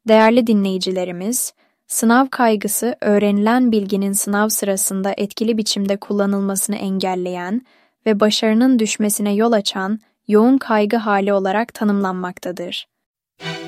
Değerli dinleyicilerimiz, sınav kaygısı öğrenilen bilginin sınav sırasında etkili biçimde kullanılmasını engelleyen ve başarının düşmesine yol açan yoğun kaygı hali olarak tanımlanmaktadır.